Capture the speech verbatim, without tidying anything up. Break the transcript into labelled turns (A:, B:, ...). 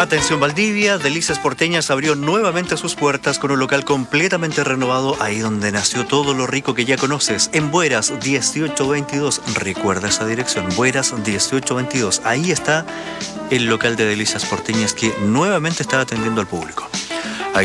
A: Atención Valdivia, Delicias Porteñas abrió nuevamente sus puertas con un local completamente renovado ahí donde nació todo lo rico que ya conoces, en Bueras dieciocho veintidós. Recuerda esa dirección, Bueras dieciocho veintidós. Ahí está el local de Delicias Porteñas que nuevamente está atendiendo al público.